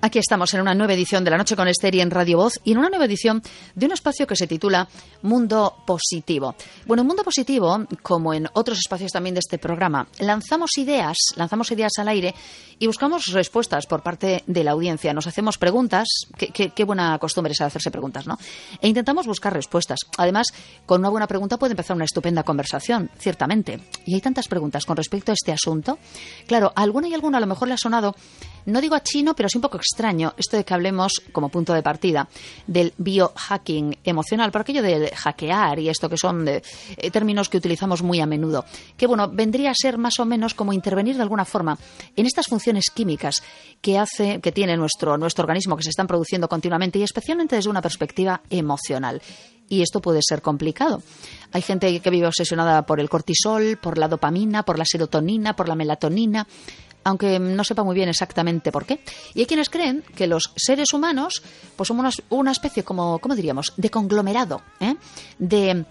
Aquí estamos en una nueva edición de La Noche con Esther y en Radio Voz y en una nueva edición de un espacio que se titula Mundo Positivo. Bueno, en Mundo Positivo, como en otros espacios también de este programa, lanzamos ideas al aire y buscamos respuestas por parte de la audiencia. Nos hacemos preguntas, qué buena costumbre es hacerse preguntas, ¿no? E intentamos buscar respuestas. Además, con una buena pregunta puede empezar una estupenda conversación, ciertamente. Y hay tantas preguntas con respecto a este asunto. Claro, a alguna y alguna a lo mejor le ha sonado, no digo a chino, pero sí un poco extraño esto de que hablemos como punto de partida del biohacking emocional, por aquello de hackear y esto que son términos que utilizamos muy a menudo, que bueno, vendría a ser más o menos como intervenir de alguna forma en estas funciones químicas que tiene nuestro organismo, que se están produciendo continuamente y especialmente desde una perspectiva emocional. Y esto puede ser complicado. Hay gente que vive obsesionada por el cortisol, por la dopamina, por la serotonina, por la melatonina, aunque no sepa muy bien exactamente por qué. Y hay quienes creen que los seres humanos pues somos una especie, ¿cómo diríamos?, de conglomerado, de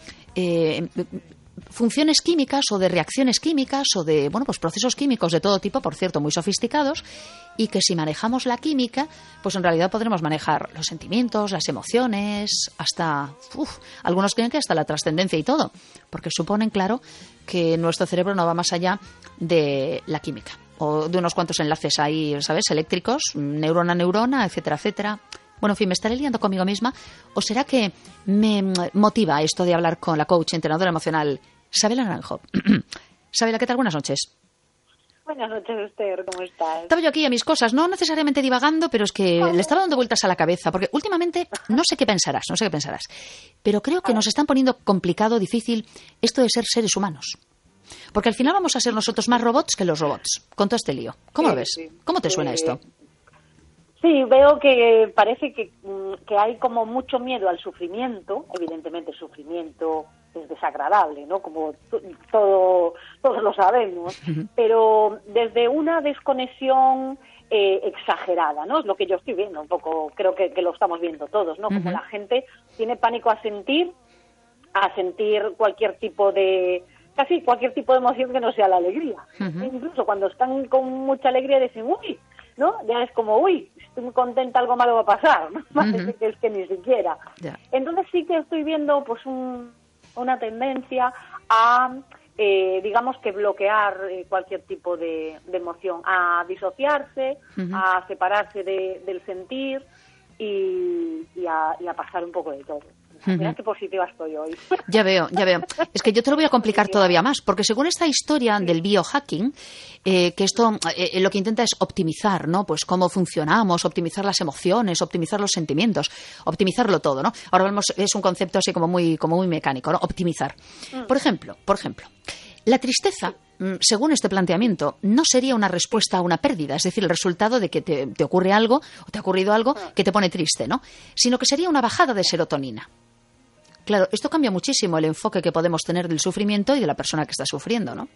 funciones químicas o de reacciones químicas o de pues procesos químicos de todo tipo, por cierto, muy sofisticados, y que si manejamos la química, pues en realidad podremos manejar los sentimientos, las emociones, hasta, algunos creen que hasta la trascendencia y todo, porque suponen, claro, que nuestro cerebro no va más allá de la química o de unos cuantos enlaces ahí, ¿sabes?, eléctricos, neurona a neurona, etcétera, etcétera. Bueno, en fin, ¿me estaré liando conmigo misma? ¿O será que me motiva esto de hablar con la coach entrenadora emocional Sabela Naranjo? Sabela, ¿qué tal? Buenas noches. Buenas noches, Esther, ¿cómo estás? Estaba yo aquí a mis cosas, no necesariamente divagando, pero es que le estaba dando vueltas a la cabeza, porque últimamente no sé qué pensarás, pero creo que nos están poniendo complicado, difícil, esto de ser seres humanos. Porque al final vamos a ser nosotros más robots que los robots, con todo este lío. ¿Cómo lo ves? Sí. ¿Cómo te suena esto? Sí, veo que parece que hay como mucho miedo al sufrimiento. Evidentemente el sufrimiento es desagradable, ¿no? Como todos lo sabemos. Pero desde una desconexión exagerada, ¿no? Es lo que yo estoy viendo un poco, creo que lo estamos viendo todos, ¿no? Como la gente tiene pánico a sentir cualquier tipo de emoción que no sea la alegría. Incluso cuando están con mucha alegría dicen, uy, ¿no? Ya es como, uy, estoy muy contenta, algo malo va a pasar, ¿no? Parece que es que ni siquiera. Yeah. Entonces sí que estoy viendo pues una tendencia a, digamos que bloquear cualquier tipo de emoción, a disociarse, a separarse del sentir y a pasar un poco de todo. Mira qué positiva estoy hoy. Ya veo. Es que yo te lo voy a complicar todavía más, porque según esta historia del biohacking, que esto lo que intenta es optimizar, ¿no? Pues cómo funcionamos, optimizar las emociones, optimizar los sentimientos, optimizarlo todo, ¿no? Ahora vemos, es un concepto así como muy mecánico, ¿no? Optimizar. Por ejemplo, la tristeza, según este planteamiento, no sería una respuesta a una pérdida, es decir, el resultado de que te ocurre algo o te ha ocurrido algo que te pone triste, ¿no? Sino que sería una bajada de serotonina. Claro, esto cambia muchísimo el enfoque que podemos tener del sufrimiento y de la persona que está sufriendo, ¿no?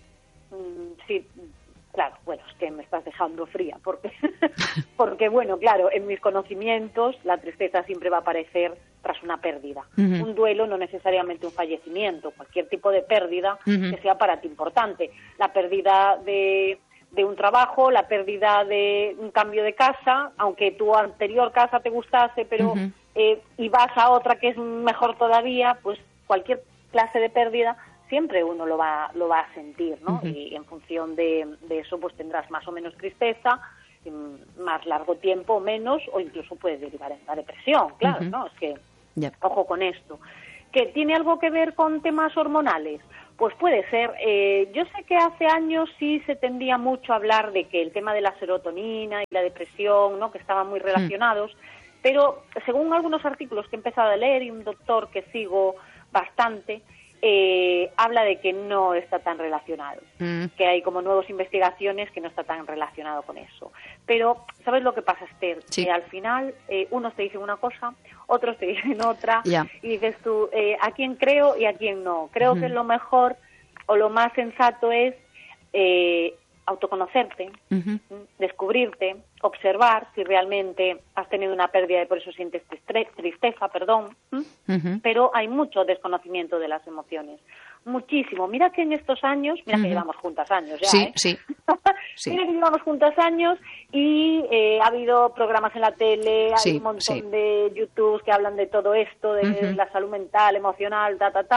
Sí, claro, bueno, es que me estás dejando fría, porque bueno, claro, en mis conocimientos la tristeza siempre va a aparecer tras una pérdida. Un duelo, no necesariamente un fallecimiento, cualquier tipo de pérdida que sea para ti importante. La pérdida de un trabajo, la pérdida de un cambio de casa, aunque tu anterior casa te gustase, pero y vas a otra que es mejor todavía, pues cualquier clase de pérdida siempre uno lo va a sentir, ¿no? Y en función de eso pues tendrás más o menos tristeza, más largo tiempo o menos, o incluso puede derivar en la depresión, claro, ¿no? Es que, ojo con esto. ¿Que tiene algo que ver con temas hormonales? Pues puede ser. Yo sé que hace años sí se tendía mucho a hablar de que el tema de la serotonina y la depresión, ¿no?, que estaban muy relacionados, pero según algunos artículos que he empezado a leer y un doctor que sigo bastante, habla de que no está tan relacionado, que hay como nuevas investigaciones que no está tan relacionado con eso. Pero, ¿sabes lo que pasa, Esther? Sí. Que al final unos te dicen una cosa, otros te dicen otra, y dices tú, ¿a quién creo y a quién no? Creo que lo mejor o lo más sensato es autoconocerte, descubrirte, observar si realmente has tenido una pérdida y por eso sientes tristeza, pero hay mucho desconocimiento de las emociones. muchísimo. Mira que en estos años, mira que llevamos juntas años ya, sí, sí. Mira que llevamos juntas años y ha habido programas en la tele, hay un montón de YouTube que hablan de todo esto, de la salud mental, emocional,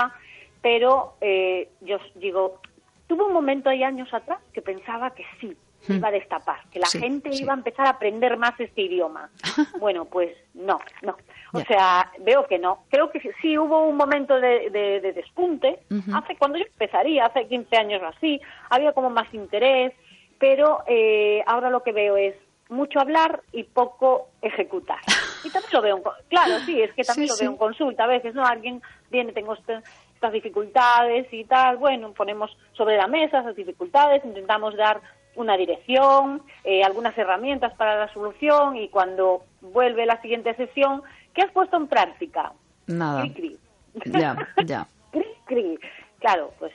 pero yo digo, tuve un momento ahí años atrás que pensaba que sí, iba a destapar, que la gente iba a empezar a aprender más este idioma. Bueno, pues no. O sea, veo que no. Creo que sí hubo un momento de despunte, cuando yo empezaría, hace 15 años o así, había como más interés, pero ahora lo que veo es mucho hablar y poco ejecutar. Y también lo veo, claro, sí, es que también lo veo en consulta, a veces, ¿no? Alguien viene, tengo estas dificultades y tal, bueno, ponemos sobre la mesa esas dificultades, intentamos dar una dirección, algunas herramientas para la solución, y cuando vuelve la siguiente sesión, ¿qué has puesto en práctica? Nada. Cri-cri. Ya. Cri-cri. Claro, pues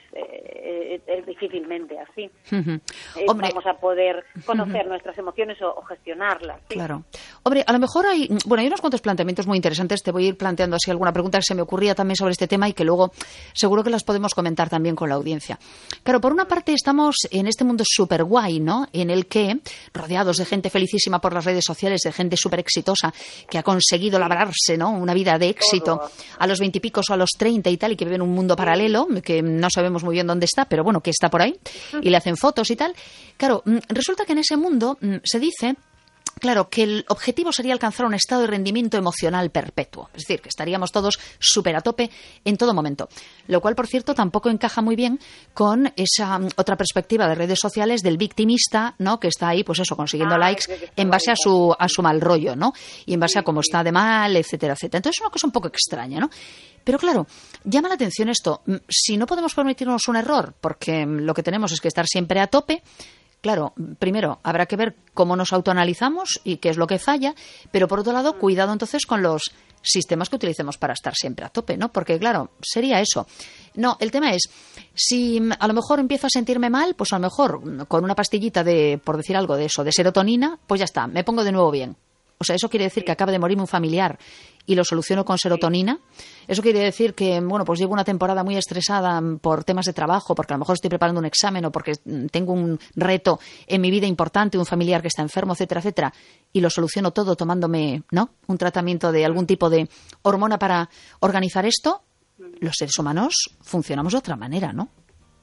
es difícilmente así. Hombre, vamos a poder conocer nuestras emociones o gestionarlas. ¿Sí? Claro. Hombre, a lo mejor hay unos cuantos planteamientos muy interesantes. Te voy a ir planteando así alguna pregunta que se me ocurría también sobre este tema y que luego seguro que las podemos comentar también con la audiencia. Claro, por una parte estamos en este mundo súper guay, ¿no? En el que, rodeados de gente felicísima por las redes sociales, de gente súper exitosa, que ha conseguido labrarse, ¿no? Una vida de éxito a los 20 y pico o a los 30 y tal, y que vive en un mundo paralelo, que no sabemos muy bien dónde está, pero bueno, que está por ahí, y le hacen fotos y tal. Claro, resulta que en ese mundo se dice, claro, que el objetivo sería alcanzar un estado de rendimiento emocional perpetuo. Es decir, que estaríamos todos súper a tope en todo momento. Lo cual, por cierto, tampoco encaja muy bien con esa otra perspectiva de redes sociales del victimista, ¿no? Que está ahí, pues eso, consiguiendo likes en base a su mal rollo, ¿no? Y en base a cómo está de mal, etcétera, etcétera. Entonces es una cosa un poco extraña, ¿no? Pero claro, llama la atención esto. Si no podemos permitirnos un error, porque lo que tenemos es que estar siempre a tope, claro, primero habrá que ver cómo nos autoanalizamos y qué es lo que falla, pero por otro lado, cuidado entonces con los sistemas que utilicemos para estar siempre a tope, ¿no? Porque claro, sería eso. No, el tema es, si a lo mejor empiezo a sentirme mal, pues a lo mejor con una pastillita de, por decir algo de eso, de serotonina, pues ya está, me pongo de nuevo bien. O sea, eso quiere decir que acaba de morirme un familiar y lo soluciono con serotonina. Eso quiere decir que, bueno, pues llevo una temporada muy estresada por temas de trabajo, porque a lo mejor estoy preparando un examen o porque tengo un reto en mi vida importante, un familiar que está enfermo, etcétera, etcétera, y lo soluciono todo tomándome, ¿no?, un tratamiento de algún tipo de hormona para organizar esto. Los seres humanos funcionamos de otra manera, ¿no?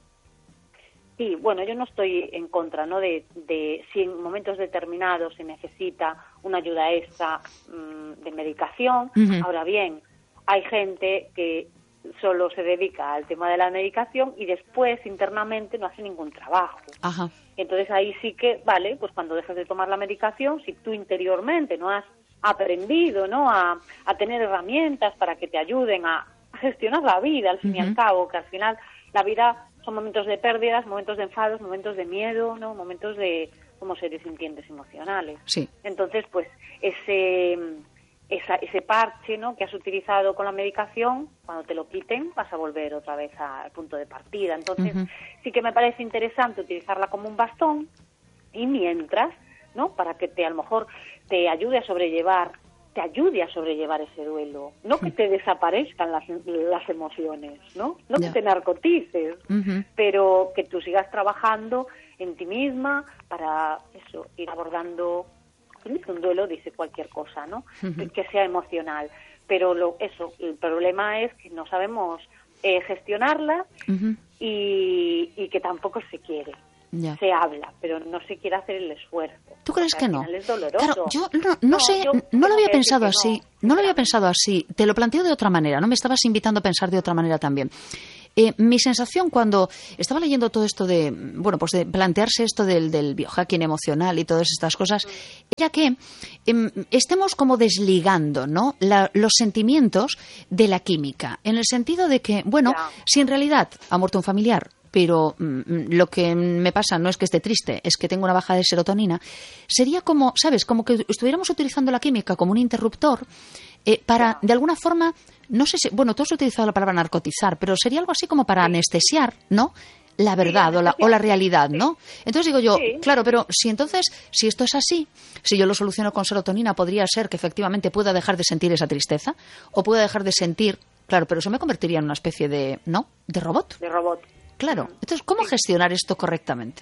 Sí, bueno, yo no estoy en contra, ¿no?, de si en momentos determinados se necesita una ayuda extra de medicación. Ahora bien, hay gente que solo se dedica al tema de la medicación y después internamente no hace ningún trabajo. Ajá. Entonces ahí sí que, vale, pues cuando dejes de tomar la medicación, si tú interiormente no has aprendido, ¿no?, a tener herramientas para que te ayuden a gestionar la vida, al fin y al cabo, que al final la vida son momentos de pérdidas, momentos de enfados, momentos de miedo, ¿no?, momentos de como seres sintientes emocionales. Sí. Entonces, pues ese parche, ¿no?, que has utilizado con la medicación, cuando te lo quiten vas a volver otra vez al punto de partida. Entonces, sí que me parece interesante utilizarla como un bastón y mientras, ¿no?, para que a lo mejor te ayude a sobrellevar ese duelo, no que te desaparezcan las emociones, no que te narcotices, pero que tú sigas trabajando en ti misma para eso, ir abordando. Un duelo dice cualquier cosa, ¿no?, que sea emocional, pero el problema es que no sabemos gestionarla y que tampoco se quiere. Ya. Se habla, pero no se quiere hacer el esfuerzo. ¿Tú crees que no? Es doloroso. Claro, yo no sé, no lo había pensado así. No lo había pensado así. Te lo planteo de otra manera, ¿no? Me estabas invitando a pensar de otra manera también. Mi sensación cuando estaba leyendo todo esto de, bueno, pues de plantearse esto del biohacking emocional y todas estas cosas, era que estemos como desligando, ¿no?, los sentimientos de la química, en el sentido de que, bueno, si en realidad ha muerto un familiar, pero lo que me pasa no es que esté triste, es que tengo una baja de serotonina, sería como, ¿sabes?, como que estuviéramos utilizando la química como un interruptor para, de alguna forma, no sé si, bueno, tú has utilizado la palabra narcotizar, pero sería algo así como para anestesiar, ¿no?, la verdad o la realidad, ¿no? Entonces digo yo, claro, pero si esto es así, si yo lo soluciono con serotonina, podría ser que efectivamente pueda dejar de sentir esa tristeza o pueda dejar de sentir Claro, pero eso me convertiría en una especie de, ¿no?, de robot. De robot. Claro. Entonces, ¿cómo gestionar esto correctamente?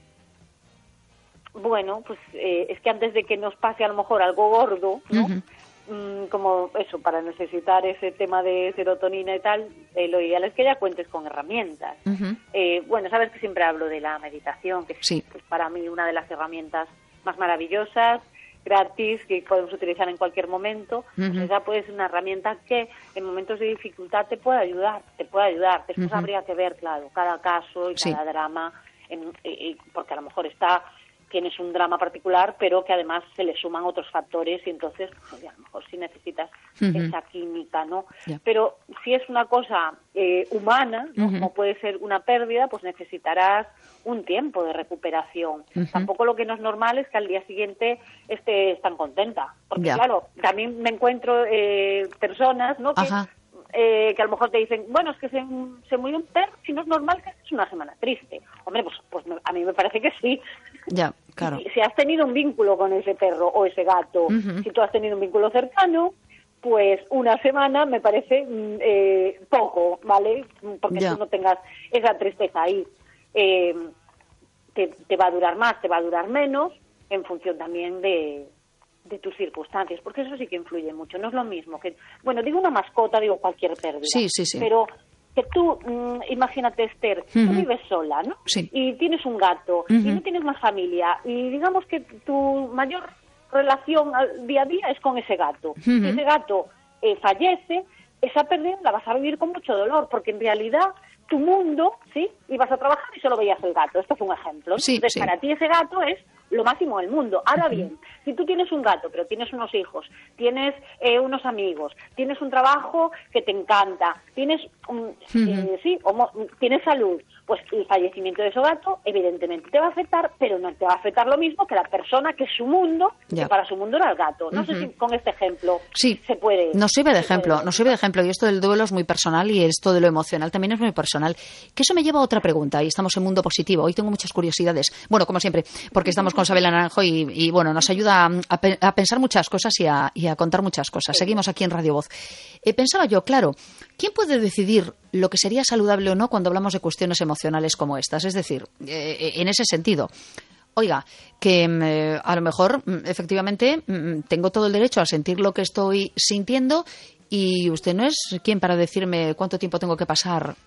Bueno, pues es que antes de que nos pase a lo mejor algo gordo, ¿no? Como eso, para necesitar ese tema de serotonina y tal, lo ideal es que ya cuentes con herramientas. Bueno, sabes que siempre hablo de la meditación, que es para mí una de las herramientas más maravillosas, gratis, que podemos utilizar en cualquier momento. Pues esa puede ser una herramienta que en momentos de dificultad te puede ayudar. Después habría que ver, claro, cada caso y cada drama, porque a lo mejor tienes un drama particular, pero que además se le suman otros factores y entonces, pues, a lo mejor sí necesitas esa química, ¿no? Pero si es una cosa humana, ¿no? Como puede ser una pérdida, pues necesitarás un tiempo de recuperación. Tampoco lo que no es normal es que al día siguiente estés tan contenta. Porque claro, también me encuentro personas, ¿no?, que a lo mejor te dicen, bueno, es que se murió un perro, si no es normal que es una semana triste. Hombre, pues a mí me parece que sí. Ya, claro. Si has tenido un vínculo con ese perro o ese gato, si tú has tenido un vínculo cercano, pues una semana me parece poco, ¿vale? Porque tú no tengas esa tristeza ahí. Te va a durar más, te va a durar menos, en función también de tus circunstancias, porque eso sí que influye mucho. No es lo mismo que, bueno, digo una mascota, digo cualquier pérdida, sí. pero que tú, imagínate, Esther, tú vives sola, ¿no? Sí. Y tienes un gato, y no tienes más familia, y digamos que tu mayor relación al día a día es con ese gato. Si ese gato fallece, esa pérdida la vas a vivir con mucho dolor, porque en realidad tu mundo, ¿sí?, ibas a trabajar y solo veías el gato. Esto fue un ejemplo, ¿no? Entonces, para ti ese gato es lo máximo del mundo. Ahora bien, si tú tienes un gato, pero tienes unos hijos, tienes unos amigos, tienes un trabajo que te encanta, tienes tienes salud, pues el fallecimiento de ese gato evidentemente te va a afectar, pero no te va a afectar lo mismo que la persona que su mundo, que para su mundo era el gato. No sé si con este ejemplo se puede... Nos sirve de ejemplo, y esto del duelo es muy personal y esto de lo emocional también es muy personal. Que eso me lleva a otra pregunta, y estamos en Mundo Positivo. Hoy tengo muchas curiosidades, bueno, como siempre, porque estamos con Sabela Naranjo y bueno, nos ayuda a pensar muchas cosas y a contar muchas cosas. Seguimos aquí en Radio Voz. Pensaba yo, claro, ¿quién puede decidir lo que sería saludable o no cuando hablamos de cuestiones emocionales como estas? Es decir, en ese sentido, oiga, que a lo mejor efectivamente tengo todo el derecho a sentir lo que estoy sintiendo, y usted no es quien para decirme cuánto tiempo tengo que pasar,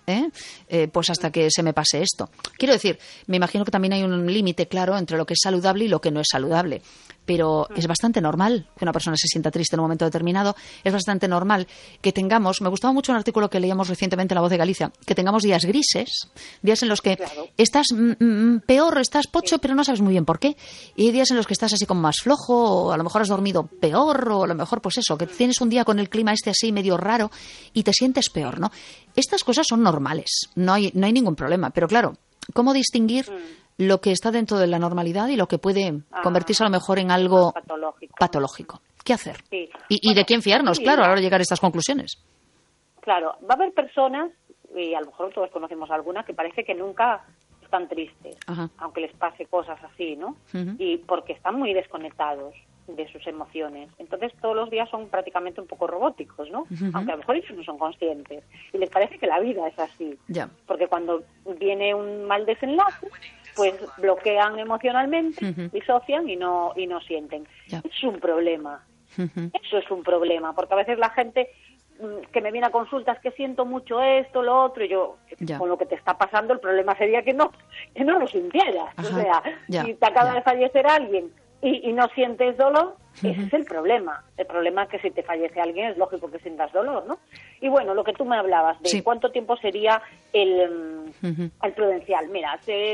pues hasta que se me pase esto. Quiero decir, me imagino que también hay un límite claro entre lo que es saludable y lo que no es saludable. Pero es bastante normal que una persona se sienta triste en un momento determinado. Es bastante normal que tengamos, me gustaba mucho un artículo que leíamos recientemente en La Voz de Galicia, que tengamos días grises, días en los que estás peor, estás pocho, pero no sabes muy bien por qué. Y hay días en los que estás así como más flojo, o a lo mejor has dormido peor, o a lo mejor pues eso, que tienes un día con el clima así medio raro y te sientes peor, ¿no? Estas cosas son normales, no hay ningún problema. Pero claro, ¿cómo distinguir lo que está dentro de la normalidad y lo que puede convertirse a lo mejor en algo patológico? ¿Qué hacer? Sí. ¿Y de quién fiarnos, claro, a la hora de llegar a estas conclusiones? Claro, va a haber personas, y a lo mejor todos conocemos alguna, que parece que nunca están tristes, aunque les pase cosas así, ¿no? Y porque están muy desconectados de sus emociones. Entonces todos los días son prácticamente un poco robóticos, ¿no? Aunque a lo mejor ellos no son conscientes. Y les parece que la vida es así. Porque cuando viene un mal desenlace, pues bloquean emocionalmente, disocian y no sienten. Es un problema. Eso es un problema, porque a veces la gente que me viene a consultas que siento mucho esto, lo otro, y yo, con lo que te está pasando, el problema sería que no lo sintieras. O sea, si te acaba de fallecer alguien y no sientes dolor, ese es el problema. El problema es que si te fallece alguien es lógico que sientas dolor, ¿no? Y bueno, lo que tú me hablabas de cuánto tiempo sería el prudencial. Mira,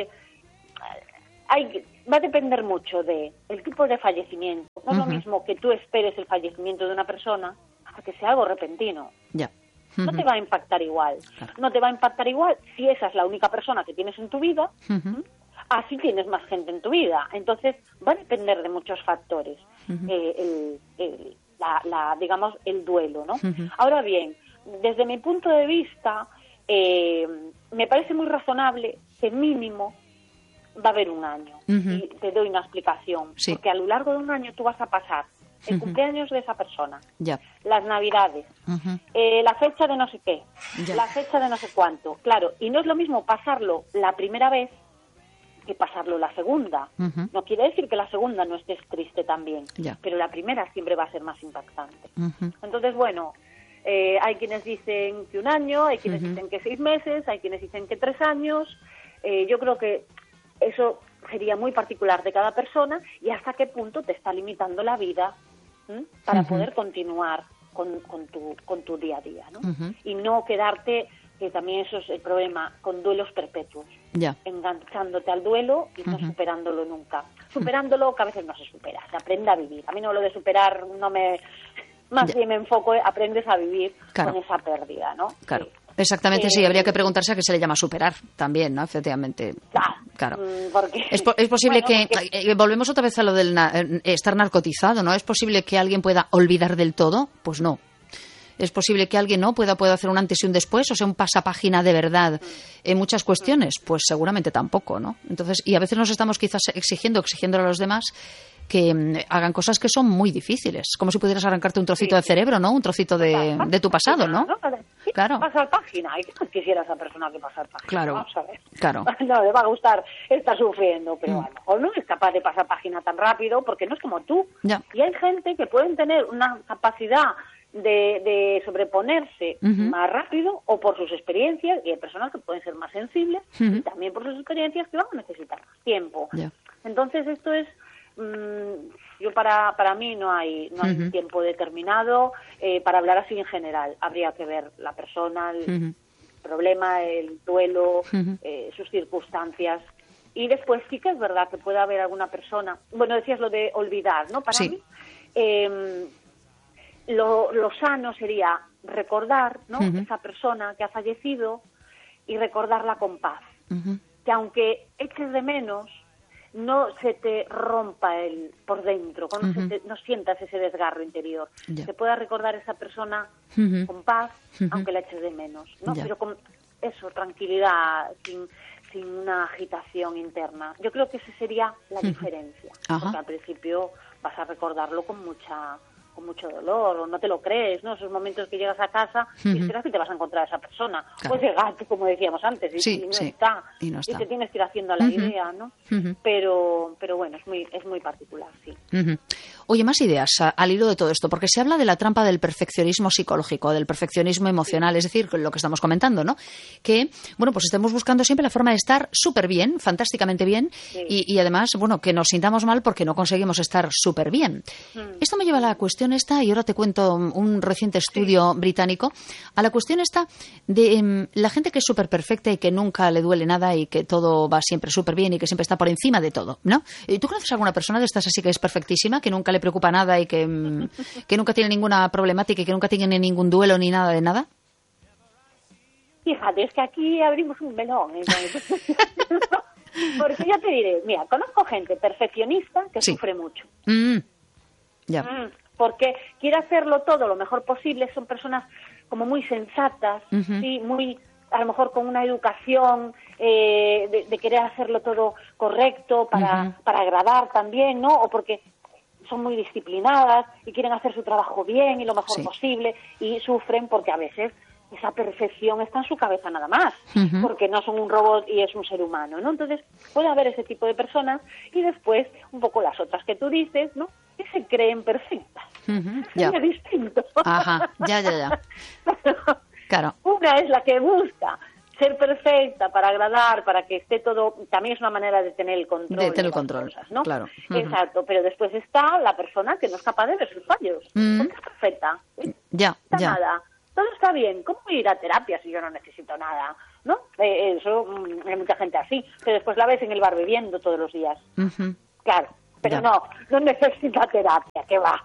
va a depender mucho de el tipo de fallecimiento. No es lo mismo que tú esperes el fallecimiento de una persona a que sea algo repentino. No te va a impactar igual. No te va a impactar igual si esa es la única persona que tienes en tu vida. Así tienes más gente en tu vida. Entonces va a depender de muchos factores digamos, el duelo, ¿no? Ahora bien, desde mi punto de vista, me parece muy razonable que mínimo va a haber un año. Y te doy una explicación. Porque a lo largo de un año tú vas a pasar el cumpleaños de esa persona, Ya. las navidades, la fecha de no sé qué, Ya. la fecha de no sé cuánto. Claro, y no es lo mismo pasarlo la primera vez que pasarlo la segunda. No quiere decir que la segunda no estés triste también, Ya. pero la primera siempre va a ser más impactante. Entonces, bueno, hay quienes dicen que 1 año, hay quienes dicen que 6 meses, hay quienes dicen que 3 años. Yo creo que eso sería muy particular de cada persona y hasta qué punto te está limitando la vida para poder continuar con tu día a día, ¿no? Y no quedarte, que también eso es el problema, con duelos perpetuos, Ya. enganchándote al duelo y no superándolo nunca. Superándolo, que a veces no se supera, se aprende a vivir. A mí no lo de superar no me... Más bien me enfoco, aprendes a vivir con esa pérdida, ¿no? Claro. Exactamente, sí, habría que preguntarse a qué se le llama superar también, ¿no? Efectivamente. Claro. Porque, es posible volvemos otra vez a lo del estar narcotizado, ¿no? ¿Es posible que alguien pueda olvidar del todo? Pues no. ¿Es posible que alguien no pueda hacer un antes y un después, o sea, un pasapágina de verdad en muchas cuestiones? Pues seguramente tampoco, ¿no? Entonces, y a veces nos estamos quizás exigiéndole a los demás que hagan cosas que son muy difíciles, como si pudieras arrancarte un trocito de cerebro, ¿no? Un trocito de tu pasado, ¿no? Claro. Pasar página, y que quisiera esa persona que pasar página. Claro. Vamos a ver. Claro. No le va a gustar estar sufriendo, pero a lo mejor no es capaz de pasar página tan rápido porque no es como tú. Ya. Y hay gente que pueden tener una capacidad de sobreponerse más rápido o por sus experiencias, y hay personas que pueden ser más sensibles y también por sus experiencias que van a necesitar más tiempo. Ya. Entonces esto es yo para mí no hay un tiempo determinado para hablar así en general. Habría que ver la persona, el problema, el duelo, sus circunstancias. Y después sí que es verdad que puede haber alguna persona, bueno, decías lo de olvidar, ¿no? Para mí lo sano sería recordar, ¿no? Esa persona que ha fallecido y recordarla con paz. Que aunque eches de menos, no se te rompa por dentro, no sientas ese desgarro interior. Que puedas recordar a esa persona con paz, aunque la eches de menos, ¿no? Pero con eso, tranquilidad, sin una agitación interna. Yo creo que esa sería la diferencia. Porque al principio vas a recordarlo con mucho dolor, o no te lo crees, ¿no? Esos momentos que llegas a casa y esperas que te vas a encontrar a esa persona. Pues llegarte, como decíamos antes, y no está. Y te tienes que ir haciendo a la idea, ¿no? Pero bueno, es muy particular, sí. Oye, más ideas al hilo de todo esto, porque se habla de la trampa del perfeccionismo psicológico, del perfeccionismo emocional, es decir, lo que estamos comentando, ¿no? Que, bueno, pues estemos buscando siempre la forma de estar súper bien, fantásticamente bien, y además, bueno, que nos sintamos mal porque no conseguimos estar súper bien. Esto me lleva a la cuestión esta, y ahora te cuento un reciente estudio británico, a la cuestión esta de la gente que es súper perfecta y que nunca le duele nada y que todo va siempre súper bien y que siempre está por encima de todo, ¿no? ¿Tú conoces alguna persona de estas así que es perfectísima, que nunca le preocupa nada y que nunca tiene ninguna problemática y que nunca tiene ningún duelo ni nada de nada? Fíjate, es que aquí abrimos un melón. Porque ya te diré, mira, conozco gente perfeccionista que sufre mucho. Porque quiere hacerlo todo lo mejor posible, son personas como muy sensatas, ¿sí? Muy, a lo mejor con una educación de querer hacerlo todo correcto para agradar también, ¿no? O porque son muy disciplinadas y quieren hacer su trabajo bien y lo mejor posible, y sufren porque a veces esa perfección está en su cabeza nada más, porque no son un robot y es un ser humano, ¿no? Entonces puede haber ese tipo de personas, y después un poco las otras que tú dices, ¿no? Que se creen perfectas. Es distinto. Ajá, ya. Claro. Una es la que busca ser perfecta para agradar, para que esté todo, también es una manera de tener el control. De tener el control, cosas, ¿no? Claro. Exacto, pero después está la persona que no es capaz de ver sus fallos, porque es perfecta. Ya. Nada. Todo está bien. ¿Cómo ir a terapia si yo no necesito nada? ¿No? Eso, hay mucha gente así, pero después la ves en el bar bebiendo todos los días. Claro, pero no necesita terapia, que va.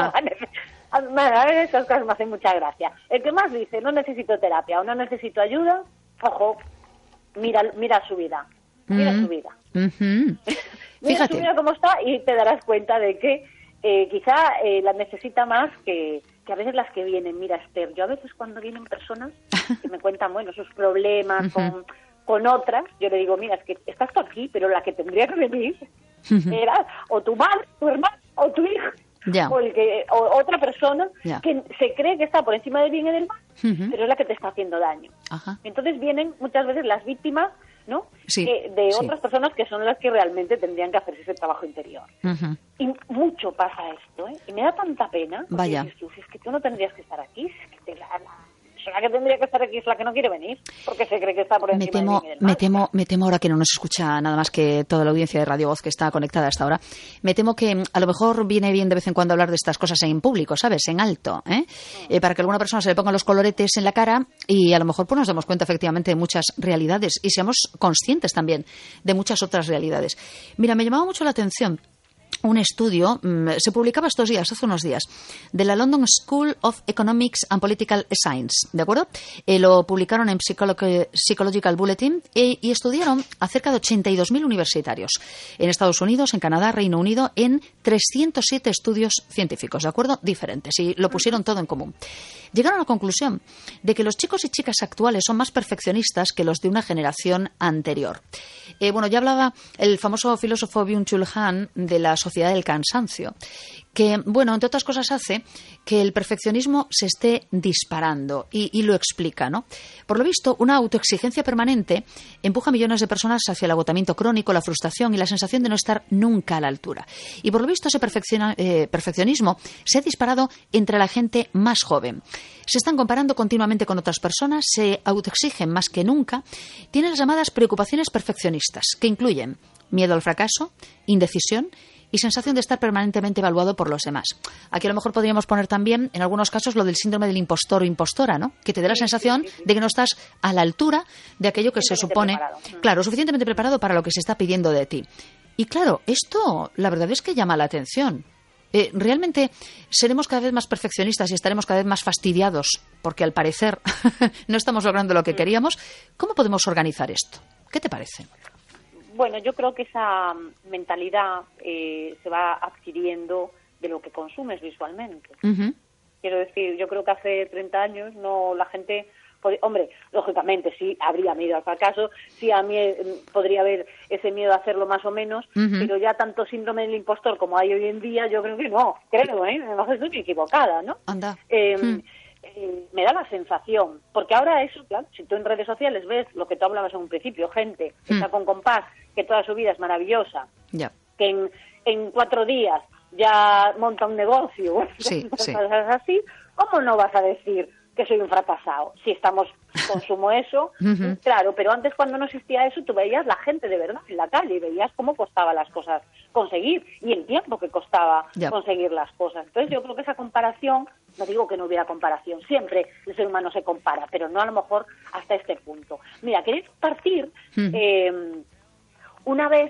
A ver, estas cosas me hacen mucha gracia. El que más dice, no necesito terapia o no necesito ayuda, ojo, mira su vida. Mira su vida. Mira su vida cómo está y te darás cuenta de que quizá la necesita más que a veces las que vienen. Mira, Esther, yo a veces cuando vienen personas que me cuentan, bueno, sus problemas con otras, yo le digo, mira, es que estás tú aquí, pero la que tendría que venir era o tu madre, tu hermano o tu hijo. o otra persona que se cree que está por encima del bien y del mal, pero es la que te está haciendo daño. Entonces vienen muchas veces las víctimas, ¿no? De otras personas que son las que realmente tendrían que hacerse ese trabajo interior. Y mucho pasa esto, ¿eh? Y me da tanta pena. Vaya. Dices tú, si es que tú no tendrías que estar aquí, si es que la persona que tendría que estar aquí es la que no quiere venir, porque se cree que está por encima del bien y del mal. Me temo ahora que no nos escucha nada más que toda la audiencia de Radio Voz que está conectada hasta ahora. Me temo que a lo mejor viene bien de vez en cuando hablar de estas cosas en público, ¿sabes? En alto, para que alguna persona se le pongan los coloretes en la cara y a lo mejor pues nos demos cuenta efectivamente de muchas realidades y seamos conscientes también de muchas otras realidades. Mira, me llamaba mucho la atención un estudio, se publicaba estos días, hace unos días, de la London School of Economics and Political Science, ¿de acuerdo? Lo publicaron en Psychological Bulletin y estudiaron a cerca de 82.000 universitarios en Estados Unidos, en Canadá, Reino Unido, en 307 estudios científicos, ¿de acuerdo? Diferentes, y lo pusieron todo en común. Llegaron a la conclusión de que los chicos y chicas actuales son más perfeccionistas que los de una generación anterior. Ya hablaba el famoso filósofo Byung-Chul Han de la sociedad del cansancio, que, entre otras cosas hace que el perfeccionismo se esté disparando y lo explica, ¿no? Por lo visto, una autoexigencia permanente empuja a millones de personas hacia el agotamiento crónico, la frustración y la sensación de no estar nunca a la altura. Y por lo visto, ese perfeccionismo se ha disparado entre la gente más joven. Se están comparando continuamente con otras personas, se autoexigen más que nunca, tienen las llamadas preocupaciones perfeccionistas, que incluyen miedo al fracaso, indecisión y sensación de estar permanentemente evaluado por los demás. Aquí a lo mejor podríamos poner también, en algunos casos, lo del síndrome del impostor o impostora, ¿no? Que te dé la sensación de que no estás a la altura de aquello que se supone, suficientemente preparado para lo que se está pidiendo de ti. Y claro, esto la verdad es que llama la atención. ¿Realmente seremos cada vez más perfeccionistas y estaremos cada vez más fastidiados porque al parecer no estamos logrando lo que queríamos? ¿Cómo podemos organizar esto? ¿Qué te parece? Bueno, yo creo que esa mentalidad se va adquiriendo de lo que consumes visualmente. Quiero decir, yo creo que hace 30 años la gente... Hombre, lógicamente sí habría miedo al fracaso, sí podría haber ese miedo a hacerlo más o menos, pero ya tanto síndrome del impostor como hay hoy en día, yo creo que no, no estoy equivocada, ¿no? Anda. Me da la sensación, porque ahora eso, claro, si tú en redes sociales ves lo que tú hablabas en un principio, gente que está con compás, que toda su vida es maravillosa, que en 4 días ya monta un negocio, cosas así, ¿cómo no vas a decir que soy un fracasado? Si consumo eso, claro, pero antes cuando no existía eso, tú veías la gente de verdad en la calle y veías cómo costaba las cosas conseguir y el tiempo que costaba conseguir las cosas. Entonces yo creo que esa comparación, no digo que no hubiera comparación, siempre el ser humano se compara, pero no a lo mejor hasta este punto. Mira, quería partir, una vez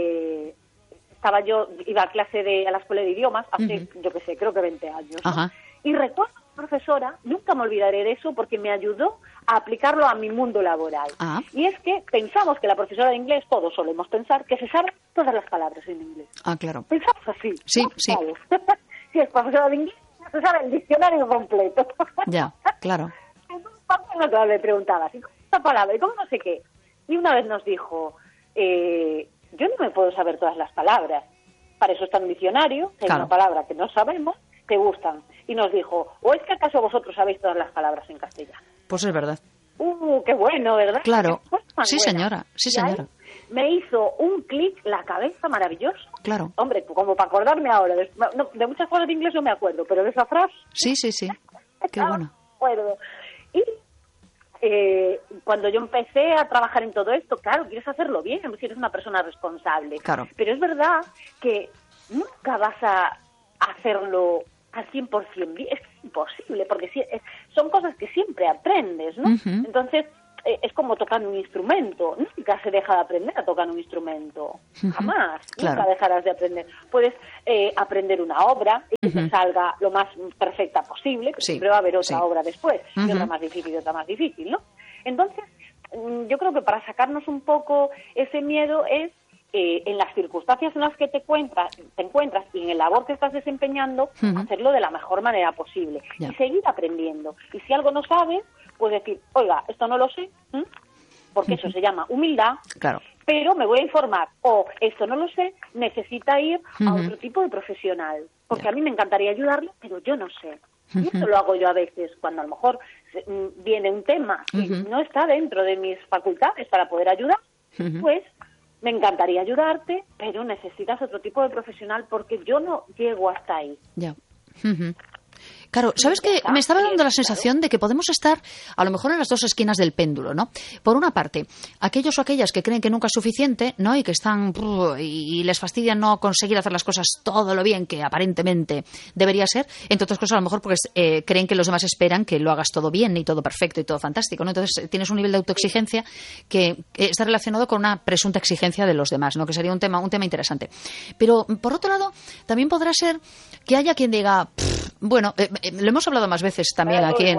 iba a la escuela de idiomas, hace, creo que 20 años, ¿no? Y recuerdo profesora, nunca me olvidaré de eso porque me ayudó a aplicarlo a mi mundo laboral. Y es que pensamos que la profesora de inglés, todos solemos pensar que se saben todas las palabras en inglés. Claro. Pensamos así. Sí. Si es profesora de inglés, se sabe el diccionario completo. Ya, claro. Entonces le preguntaba, ¿y cómo esta palabra? ¿Y cómo no sé qué? Y una vez nos dijo, yo no me puedo saber todas las palabras. Para eso está un diccionario, hay una palabra que no sabemos, te gustan. Y nos dijo, ¿o es que acaso vosotros sabéis todas las palabras en castellano? Pues es verdad. Qué bueno, ¿verdad? Claro. Sí, señora. Sí, señora. Me hizo un clic la cabeza maravilloso. Claro. Hombre, como para acordarme ahora. De muchas cosas de inglés no me acuerdo, pero de esa frase... Sí. Qué bueno. Acuerdo. Y cuando yo empecé a trabajar en todo esto, claro, quieres hacerlo bien, si eres una persona responsable. Claro. Pero es verdad que nunca vas a hacerlo al 100% bien, es imposible, porque son cosas que siempre aprendes, ¿no? Entonces, es como tocar un instrumento, nunca se deja de aprender a tocar un instrumento, jamás, nunca dejarás de aprender. Puedes aprender una obra y que te salga lo más perfecta posible, que siempre va a haber otra obra después, y otra más difícil y otra más difícil, ¿no? Entonces, yo creo que para sacarnos un poco ese miedo es en las circunstancias en las que te encuentras y en el labor que estás desempeñando, hacerlo de la mejor manera posible y seguir aprendiendo. Y si algo no sabes, pues decir, oiga, esto no lo sé, porque eso se llama humildad, pero me voy a informar. O esto no lo sé, necesita ir a otro tipo de profesional. Porque a mí me encantaría ayudarle, pero yo no sé. Y esto lo hago yo a veces, cuando a lo mejor viene un tema que no está dentro de mis facultades para poder ayudar, pues me encantaría ayudarte, pero necesitas otro tipo de profesional porque yo no llego hasta ahí. Ya. Claro, ¿sabes qué? Me estaba dando la sensación de que podemos estar a lo mejor en las dos esquinas del péndulo, ¿no? Por una parte, aquellos o aquellas que creen que nunca es suficiente, ¿no? Y que están y les fastidia no conseguir hacer las cosas todo lo bien que aparentemente debería ser, entre otras cosas a lo mejor porque creen que los demás esperan que lo hagas todo bien y todo perfecto y todo fantástico, ¿no? Entonces tienes un nivel de autoexigencia que está relacionado con una presunta exigencia de los demás, ¿no? Que sería un tema interesante. Pero por otro lado, también podrá ser que haya quien diga, bueno, lo hemos hablado más veces también aquí